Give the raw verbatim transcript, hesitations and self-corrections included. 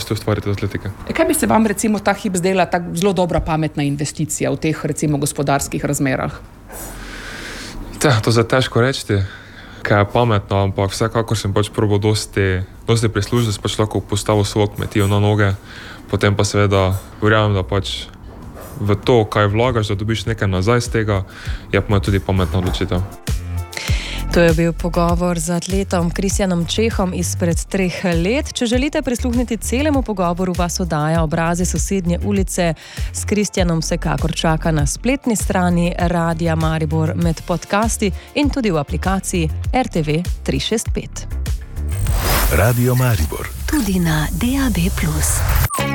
boste ustvariti atletike. Kaj bi se vam recimo ta hip zdela tako zelo dobra pametna investicija v teh recimo gospodarskih razmerah? Ja, to je težko reči, kaj je pametno, ampak vsekakor sem pač probal dosti, dosti prislužiti, da sem pač lahko postavil svojo kmetijo na noge, potem pa seveda verjamem, da pač v to, kaj vlagaš, da dobiš nekaj nazaj z tega, je pa tudi pametna odločitev. To je bil pogovor z atletom Kristjanom Čehom izpred treh let. Če želite prisluhniti celemu pogovoru, vas oddaja Obrazi sosednje ulice s Kristjanom vsekakor čaka na spletni strani Radia Maribor med podcasti in tudi v aplikaciji R T V tri šest pet. Radio Maribor. Tudi na D A B plus.